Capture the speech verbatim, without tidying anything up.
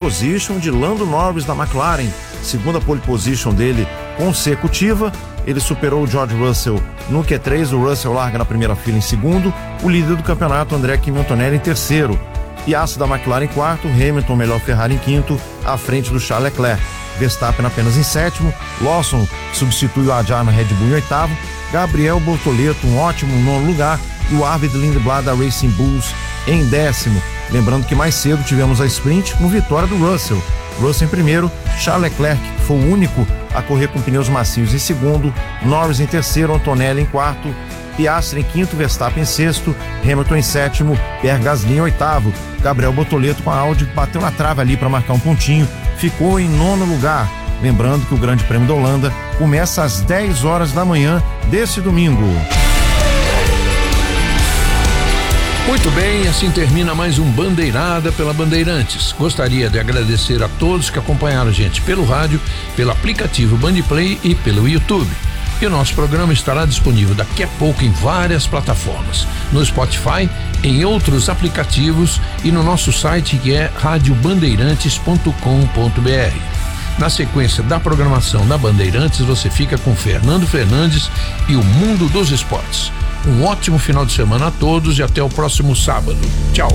position de Lando Norris da McLaren, segunda pole position dele consecutiva. Ele superou o George Russell no Q três, o Russell larga na primeira fila em segundo, o líder do campeonato, André Kimi Antonelli, em terceiro. Piastri da McLaren em quarto, Hamilton, melhor Ferrari, em quinto, à frente do Charles Leclerc. Verstappen apenas em sétimo, Lawson substitui o Adjar na Red Bull em oitavo, Gabriel Bortoleto, um ótimo nono lugar, e o Arvid Lindblad da Racing Bulls em décimo. Lembrando que mais cedo tivemos a sprint com vitória do Russell. Russell em primeiro, Charles Leclerc, que foi o único a correr com pneus macios, em segundo, Norris em terceiro, Antonelli em quarto, Piastri em quinto, Verstappen em sexto, Hamilton em sétimo, Pierre Gasly em oitavo. Gabriel Bortoleto com a Audi bateu na trave ali para marcar um pontinho, ficou em nono lugar. Lembrando que o Grande Prêmio da Holanda começa às dez horas da manhã desse domingo. Muito bem, assim termina mais um Bandeirada pela Bandeirantes. Gostaria de agradecer a todos que acompanharam a gente pelo rádio, pelo aplicativo Bandplay e pelo YouTube. E o nosso programa estará disponível daqui a pouco em várias plataformas, no Spotify, em outros aplicativos e no nosso site, que é rádio bandeirantes ponto com ponto b r. Na sequência da programação da Bandeirantes, você fica com Fernando Fernandes e o Mundo dos Esportes. Um ótimo final de semana a todos e até o próximo sábado. Tchau.